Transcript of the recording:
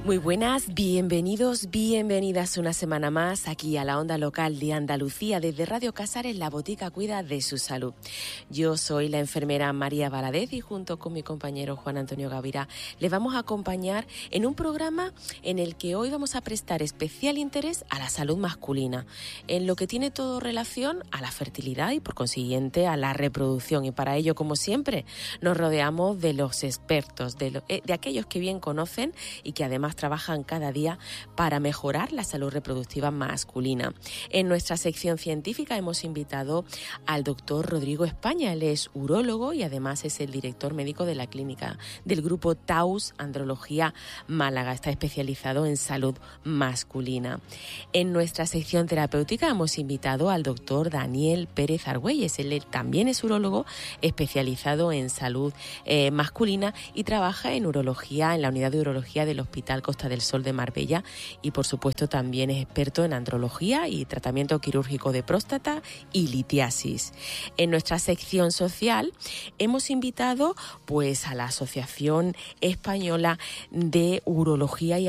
Muy buenas, bienvenidos, bienvenidas una semana más aquí a la onda local de Andalucía desde Radio Casares, la botica cuida de su salud. Yo soy la enfermera María Valadez y junto con mi compañero Juan Antonio Gavira les vamos a acompañar en un programa en el que hoy vamos a prestar especial interés a la salud masculina, en lo que tiene todo relación a la fertilidad y por consiguiente a la reproducción. Y para ello, como siempre, nos rodeamos de los expertos, de aquellos que bien conocen y que además trabajan cada día para mejorar la salud reproductiva masculina. En nuestra sección científica hemos invitado al doctor Rodrigo España. Él es urólogo y además es el director médico de la clínica del grupo Taus Andrología Málaga. Está especializado en salud masculina. En nuestra sección terapéutica hemos invitado al doctor Daniel Pérez Argüelles. Él también es urólogo especializado en salud masculina y trabaja en urología, en la unidad de urología del Hospital Costa del Sol de Marbella y por supuesto también es experto en andrología y tratamiento quirúrgico de próstata y litiasis. En nuestra sección social hemos invitado pues a la Asociación Española de Urología y